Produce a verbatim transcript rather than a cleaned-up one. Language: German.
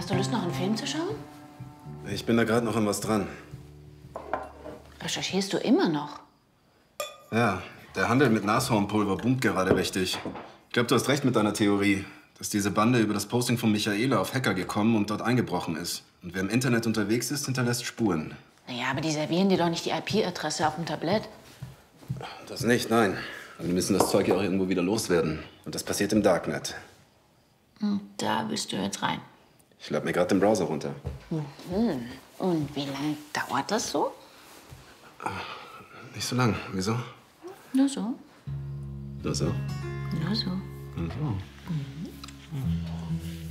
Hast du Lust, noch einen Film zu schauen? Ich bin da gerade noch an was dran. Recherchierst du immer noch? Ja, der Handel mit Nashornpulver boomt gerade richtig. Ich glaube, du hast recht mit deiner Theorie, dass diese Bande über das Posting von Michaela auf Hacker gekommen und dort eingebrochen ist. Und wer im Internet unterwegs ist, hinterlässt Spuren. Naja, aber die servieren dir doch nicht die I P-Adresse auf dem Tablett. Das nicht, nein. Aber die müssen das Zeug ja auch irgendwo wieder loswerden. Und das passiert im Darknet. Und da willst du jetzt rein. Ich lade mir gerade den Browser runter. Mhm. Und wie lange dauert das so? Nicht so lang. Wieso? Nur so. Nur so. Nur so. Nur so. Mhm.